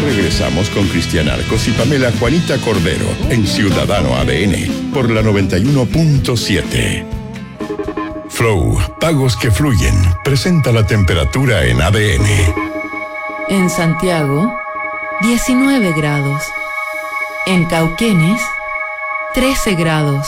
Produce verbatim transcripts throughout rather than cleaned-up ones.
regresamos con Cristian Arcos y Pamela Juanita Cordero en Ciudadano A D N por la noventa y uno punto siete. Flow, pagos que fluyen, presenta la temperatura en A D N. En Santiago, diecinueve grados. En Cauquenes, trece grados.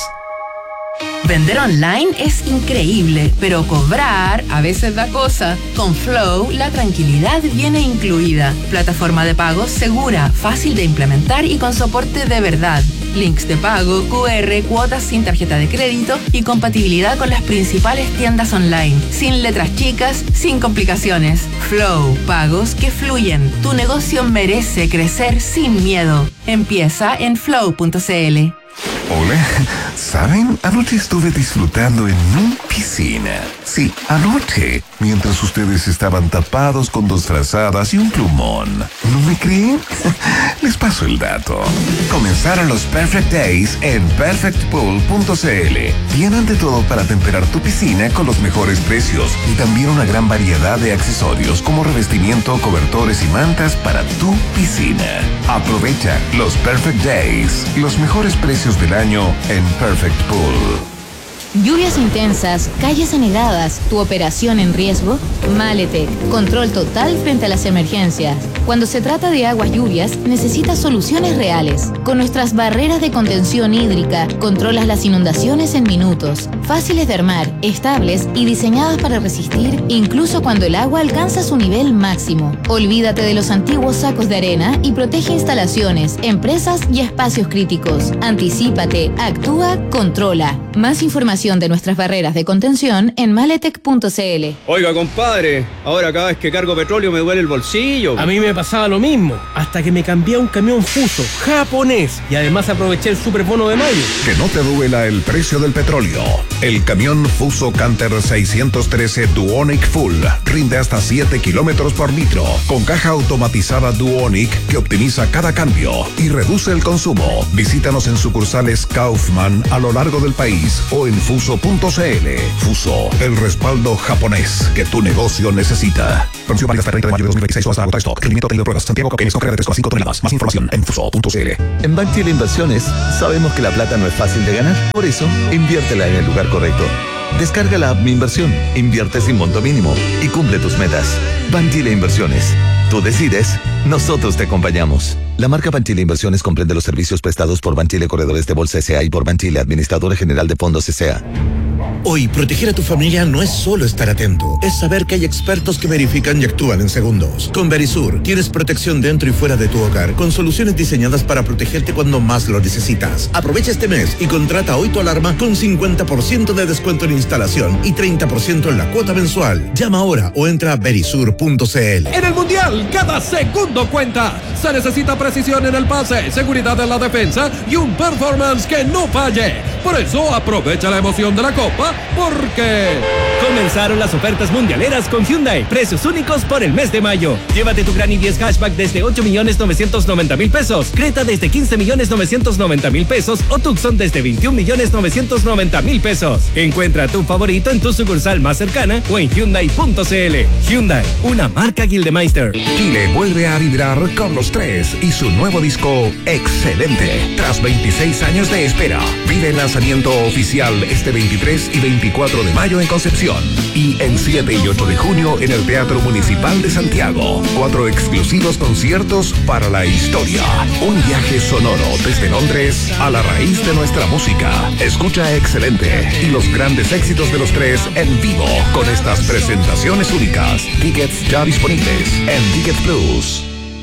Vender online es increíble, pero cobrar a veces da cosa. Con Flow, la tranquilidad viene incluida. Plataforma de pagos segura, fácil de implementar y con soporte de verdad. Links de pago, cu erre, cuotas sin tarjeta de crédito y compatibilidad con las principales tiendas online. Sin letras chicas, sin complicaciones. Flow, pagos que fluyen. Tu negocio merece crecer sin miedo. Empieza en flow punto cl. Hola, ¿saben? Anoche estuve disfrutando en mi piscina. Sí, anoche, mientras ustedes estaban tapados con dos frazadas y un plumón. ¿No me creen? Les paso el dato. Comenzaron los Perfect Days en perfect pool punto cl. Tienen de todo para temperar tu piscina con los mejores precios y también una gran variedad de accesorios como revestimiento, cobertores y mantas para tu piscina. Aprovecha los Perfect Days, los mejores precios del año en Perfect Pool. Lluvias intensas, calles anegadas, tu operación en riesgo. Maletec, control total frente a las emergencias. Cuando se trata de aguas lluvias, necesitas soluciones reales. Con nuestras barreras de contención hídrica, controlas las inundaciones en minutos. Fáciles de armar, estables y diseñadas para resistir incluso cuando el agua alcanza su nivel máximo. Olvídate de los antiguos sacos de arena y protege instalaciones, empresas y espacios críticos. Anticípate, actúa, controla. Más información de nuestras barreras de contención en maletec punto cl. Oiga, compadre, ahora cada vez que cargo petróleo me duele el bolsillo. A mí me pasaba lo mismo, hasta que me cambié a un camión Fuso, japonés, y además aproveché el superbono de mayo. Que no te duela el precio del petróleo. El camión Fuso Canter seiscientos trece Duonic Full rinde hasta siete kilómetros por litro, con caja automatizada Duonic que optimiza cada cambio y reduce el consumo. Visítanos en sucursales Kaufman a lo largo del país o en fuso punto cl. Fuso, el respaldo japonés que tu negocio necesita. Promoción válida hasta el treinta de mayo de dos mil veintiséis o hasta agotar stock. Rendimiento tenido pruebas. Santiago Cauquenes con carga de tres coma cinco toneladas. Más información en fuso punto cl. En Banchile Inversiones sabemos que la plata no es fácil de ganar. Por eso, inviértela en el lugar correcto. Descarga la app Mi Inversión, invierte sin monto mínimo y cumple tus metas. Banchile Inversiones. Tú decides, nosotros te acompañamos. La marca Banchile Inversiones comprende los servicios prestados por Banchile Corredores de Bolsa S A y por Banchile Administradora General de Fondos S A. Hoy, proteger a tu familia no es solo estar atento, es saber que hay expertos que verifican y actúan en segundos. Con Verisur, tienes protección dentro y fuera de tu hogar, con soluciones diseñadas para protegerte cuando más lo necesitas. Aprovecha este mes y contrata hoy tu alarma con cincuenta por ciento de descuento en instalación y treinta por ciento en la cuota mensual. Llama ahora o entra a verisur punto cl. En el Mundial, cada segundo cuenta. Se necesita precisión en el pase, seguridad en la defensa y un performance que no falle. Por eso, aprovecha la emoción de la Copa, porque comenzaron las ofertas mundialeras con Hyundai. Precios únicos por el mes de mayo. Llévate tu Gran i diez Hatchback desde ocho millones novecientos noventa mil pesos, Creta desde quince millones novecientos noventa mil pesos o Tucson desde veintiún millones novecientos noventa mil pesos. Encuentra tu favorito en tu sucursal más cercana o en hyundai punto cl. Hyundai, una marca Gildemeister. Chile vuelve a vibrar con los tres y su nuevo disco Excelente. Tras veintiséis años de espera, vive el lanzamiento oficial este veintitrés y veinticuatro de mayo en Concepción y el siete y ocho de junio en el Teatro Municipal de Santiago. Cuatro exclusivos conciertos para la historia. Un viaje sonoro desde Londres a la raíz de nuestra música. Escucha Excelente y los grandes éxitos de los tres en vivo con estas presentaciones únicas. Tickets ya disponibles en Ticket Plus.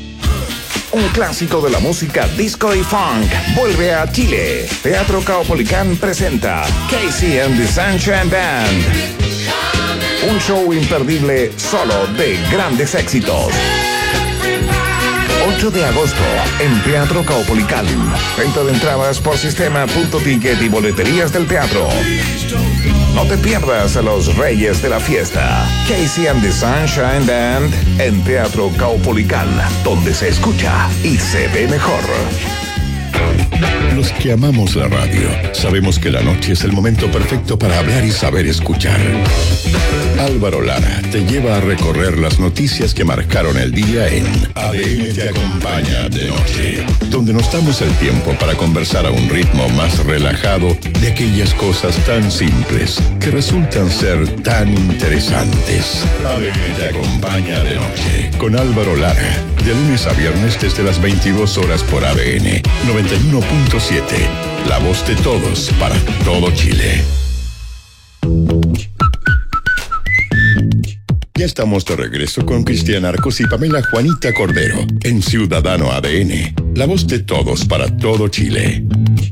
Un clásico de la música disco y funk vuelve a Chile. Teatro Caupolicán presenta Casey and the Sunshine Band. Un show imperdible solo de grandes éxitos. ocho de agosto en Teatro Caupolicán. Venta de entradas por sistema punto ticket y boleterías del teatro. No te pierdas a los reyes de la fiesta. Casey and the Sunshine Band en Teatro Caupolicán, donde se escucha y se ve mejor. Los que amamos la radio sabemos que la noche es el momento perfecto para hablar y saber escuchar. Álvaro Lara te lleva a recorrer las noticias que marcaron el día en A D N Te Acompaña de Noche, donde nos damos el tiempo para conversar a un ritmo más relajado de aquellas cosas tan simples que resultan ser tan interesantes. A D N Te Acompaña de Noche con Álvaro Lara, de lunes a viernes desde las veintidós horas por A D N noventa y uno punto siete, la voz de todos para todo Chile. Ya estamos de regreso con Cristian Arcos y Pamela Juanita Cordero en Ciudadano A D N, la voz de todos para todo Chile.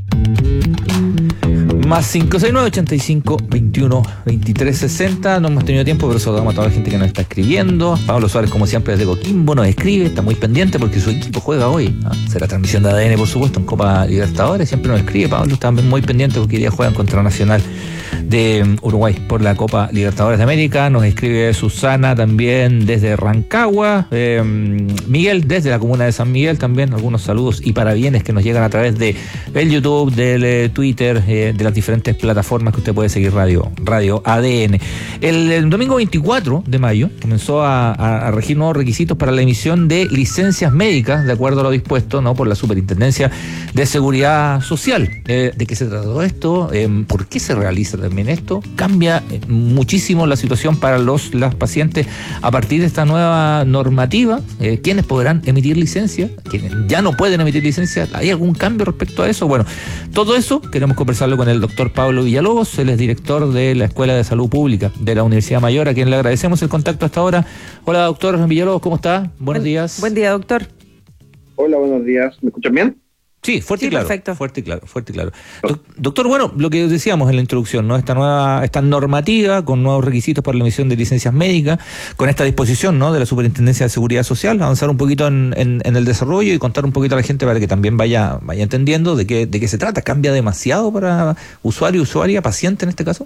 Más cinco seis nueve, ochenta y cinco, veintiuno, veintitrés, sesenta. No hemos tenido tiempo, pero saludamos a toda la gente que nos está escribiendo. Pablo Suárez, como siempre, desde Coquimbo nos escribe, está muy pendiente porque su equipo juega hoy. ¿Ah? Será transmisión de A D N, por supuesto, en Copa Libertadores. Siempre nos escribe. Pablo está muy pendiente porque hoy día juegan contra Nacional de Uruguay por la Copa Libertadores de América. Nos escribe Susana también desde Rancagua. Eh, Miguel desde la comuna de San Miguel también. Algunos saludos y parabienes que nos llegan a través de el YouTube, del eh, Twitter, eh, de las diferentes plataformas que usted puede seguir Radio, Radio A D N. El, el domingo veinticuatro de mayo comenzó a, a, a regir nuevos requisitos para la emisión de licencias médicas, de acuerdo a lo dispuesto, ¿no?, por la Superintendencia de Seguridad Social. Eh, ¿De qué se trató esto? Eh, ¿Por qué se realiza también esto? Cambia eh, muchísimo la situación para los las pacientes a partir de esta nueva normativa. Eh, ¿Quiénes podrán emitir licencia? ¿Quiénes ya no pueden emitir licencia? ¿Hay algún cambio respecto a eso? Bueno, todo eso queremos conversarlo con el doctor Pablo Villalobos. Él es director de la Escuela de Salud Pública de la Universidad Mayor, a quien le agradecemos el contacto hasta ahora. Hola, doctor Villalobos, ¿cómo está? Buenos buen, días. Buen día, doctor. Hola, buenos días. ¿Me escuchan bien? Sí, fuerte sí, y claro. Perfecto. Fuerte y claro, fuerte y claro. Do- doctor, bueno, lo que decíamos en la introducción, ¿no? Esta nueva, esta normativa con nuevos requisitos para la emisión de licencias médicas, con esta disposición, ¿no?, de la Superintendencia de Seguridad Social, avanzar un poquito en, en, en el desarrollo y contar un poquito a la gente para que también vaya, vaya entendiendo de qué, de qué se trata. ¿Cambia demasiado para usuario, usuaria, paciente en este caso?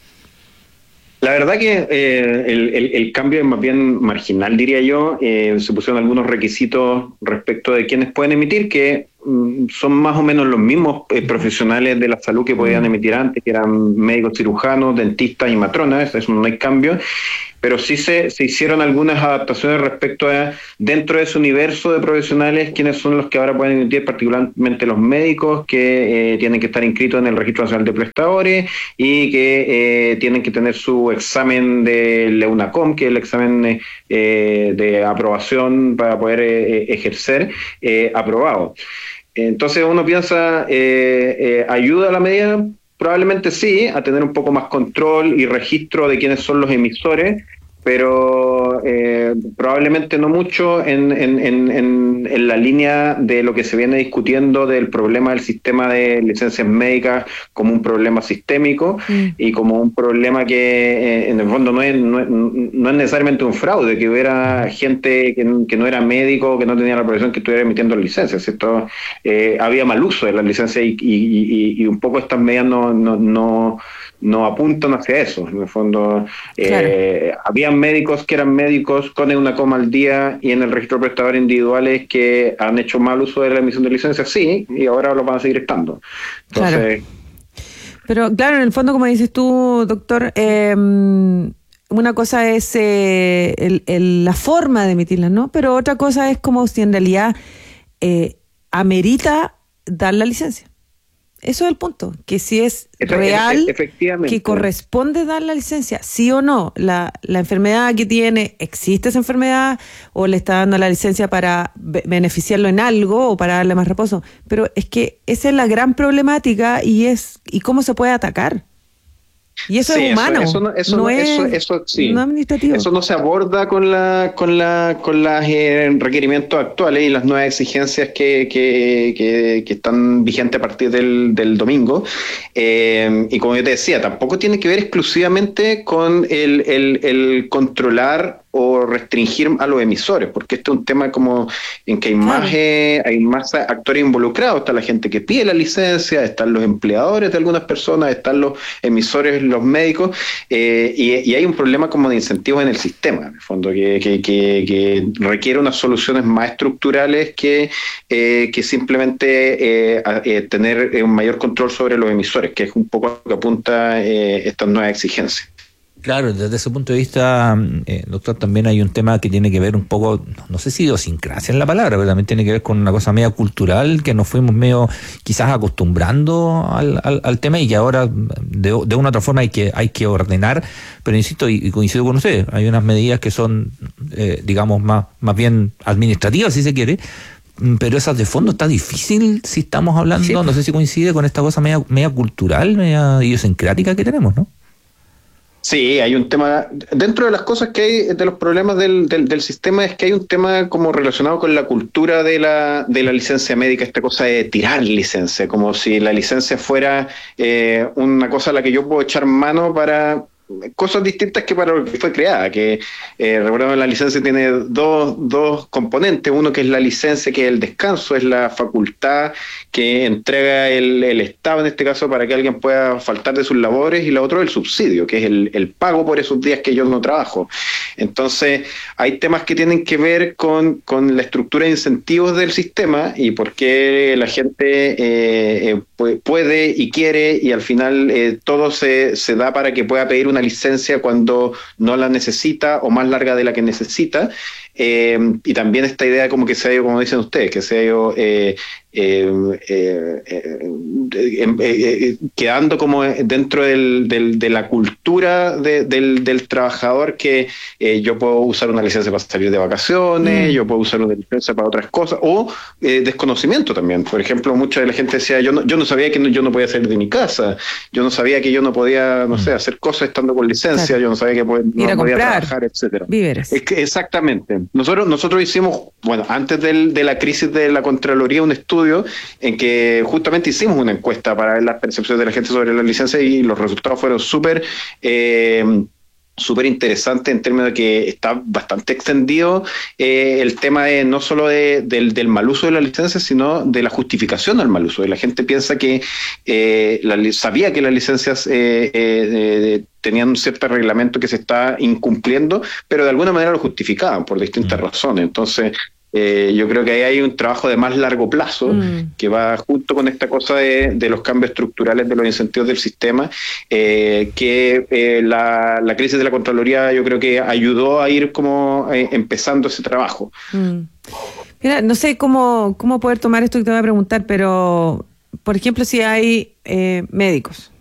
La verdad que eh, el, el, el cambio es más bien marginal, diría yo. Eh, se pusieron algunos requisitos respecto de quienes pueden emitir, que mm, son más o menos los mismos eh, profesionales de la salud que podían emitir antes, que eran médicos cirujanos, dentistas y matronas. Eso no hay cambio. Pero sí se, se hicieron algunas adaptaciones respecto a, dentro de ese universo de profesionales, quiénes son los que ahora pueden emitir, particularmente los médicos que eh, tienen que estar inscritos en el Registro Nacional de Prestadores y que eh, tienen que tener su examen del EUNACOM, que es el examen eh, de aprobación para poder eh, ejercer, eh, aprobado. Entonces uno piensa, eh, eh, ¿ayuda a la medida? Probablemente sí, a tener un poco más control y registro de quiénes son los emisores, pero eh, probablemente no mucho en, en, en, en, en la línea de lo que se viene discutiendo del problema del sistema de licencias médicas como un problema sistémico mm. y como un problema que eh, en el fondo no es, no, es, no es necesariamente un fraude, que hubiera gente que, que no era médico, que no tenía la profesión, que estuviera emitiendo licencias, ¿cierto? Eh, había mal uso de las licencias y, y, y, y un poco estas medidas no, no, no, no apuntan hacia eso. En el fondo, eh, claro. había médicos que eran médicos con una coma al día y en el registro de prestadores individuales que han hecho mal uso de la emisión de licencias, sí, y ahora lo van a seguir estando. Entonces, claro. Pero claro, en el fondo, como dices tú, doctor, eh, una cosa es eh, el, el, la forma de emitirla, ¿no? Pero otra cosa es como si en realidad eh, amerita dar la licencia. Eso es el punto, que si es real, que corresponde dar la licencia, sí o no, la, la enfermedad que tiene, ¿existe esa enfermedad o le está dando la licencia para be- beneficiarlo en algo o para darle más reposo? Pero es que esa es la gran problemática y es y cómo se puede atacar. Y eso sí, es humano, eso, eso no, eso no, no es eso, eso, sí. no administrativo. Eso no se aborda con la con la con los eh, requerimientos actuales y las nuevas exigencias que, que, que, que están vigentes a partir del, del domingo. Eh, y como yo te decía, tampoco tiene que ver exclusivamente con el, el, el controlar o restringir a los emisores, porque este es un tema como en que hay más, claro. eh, hay más actores involucrados. Está la gente que pide la licencia, están los empleadores de algunas personas, están los emisores, los médicos, eh, y, y hay un problema como de incentivos en el sistema, en el fondo, que, que, que, que requiere unas soluciones más estructurales que, eh, que simplemente eh, a, eh, tener un mayor control sobre los emisores, que es un poco lo que apunta eh, estas nuevas exigencias. Claro, desde ese punto de vista, eh, doctor, también hay un tema que tiene que ver un poco, no sé si idiosincrasia es la palabra, pero también tiene que ver con una cosa media cultural, que nos fuimos medio quizás acostumbrando al, al, al tema y que ahora de, de una u otra forma hay que, hay que ordenar, pero insisto, y, y coincido con usted, hay unas medidas que son, eh, digamos, más, más bien administrativas, si se quiere, pero esas de fondo está difícil si estamos hablando, sí. No sé si coincide con esta cosa media, media cultural, media idiosincrática que tenemos, ¿no? Sí, hay un tema, dentro de las cosas que hay, de los problemas del, del, del sistema, es que hay un tema como relacionado con la cultura de la, de la licencia médica, esta cosa de tirar licencia, como si la licencia fuera eh, una cosa a la que yo puedo echar mano para cosas distintas que para lo que fue creada, que eh, recordemos, la licencia tiene dos, dos componentes, uno que es la licencia, que es el descanso, es la facultad que entrega el, el Estado en este caso para que alguien pueda faltar de sus labores, y la otra el subsidio, que es el, el pago por esos días que yo no trabajo. Entonces hay temas que tienen que ver con, con la estructura de incentivos del sistema y por qué la gente eh, eh, puede y quiere, y al final eh, todo se, se da para que pueda pedir una licencia cuando no la necesita o más larga de la que necesita. Eh, y también esta idea como que se ha ido, como dicen ustedes, que se ha ido eh, eh, eh, eh, eh, eh, quedando como dentro del, del, de la cultura de, del, del trabajador, que eh, yo puedo usar una licencia para salir de vacaciones, mm. yo puedo usar una licencia para otras cosas, o eh, desconocimiento también. Por ejemplo, mucha de la gente decía, yo no, yo no sabía que no, yo no podía salir de mi casa, yo no sabía que yo no podía, no mm. sé, hacer cosas estando con licencia, claro. Yo no sabía que pod- no podía comprar, trabajar, etcétera. Víveres. Es que exactamente. Nosotros, nosotros hicimos, bueno, antes del, de la crisis de la Contraloría, un estudio en que justamente hicimos una encuesta para ver las percepciones de la gente sobre la licencia, y los resultados fueron súper eh, súper interesante en términos de que está bastante extendido eh, el tema de no solo de, del, del mal uso de la licencia, sino de la justificación al mal uso. Y la gente piensa que eh, la, sabía que las licencias eh, eh, tenían un cierto reglamento que se está incumpliendo, pero de alguna manera lo justificaban por distintas mm. razones. Entonces, Eh, yo creo que ahí hay un trabajo de más largo plazo mm. que va junto con esta cosa de, de los cambios estructurales de los incentivos del sistema, eh, que eh, la, la crisis de la Contraloría yo creo que ayudó a ir como eh, empezando ese trabajo. Mm. Mira, no sé cómo, cómo poder tomar esto que te voy a preguntar, pero por ejemplo, si hay eh, médicos